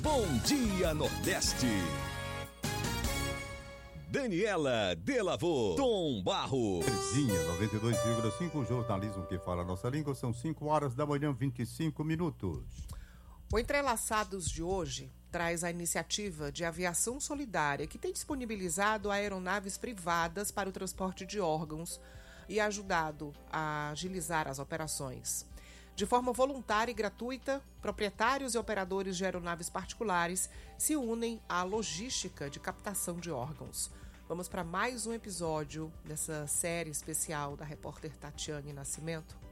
Bom Dia Nordeste. Daniela Delavô, Tom Barros. Terezinha, 92,5, jornalismo que fala a nossa língua, são 5 horas da manhã, 25 minutos. O Entrelaçados de hoje traz a iniciativa de aviação solidária que tem disponibilizado aeronaves privadas para o transporte de órgãos e ajudado a agilizar as operações. De forma voluntária e gratuita, proprietários e operadores de aeronaves particulares se unem à logística de captação de órgãos. Vamos para mais um episódio dessa série especial da repórter Tatiane Nascimento.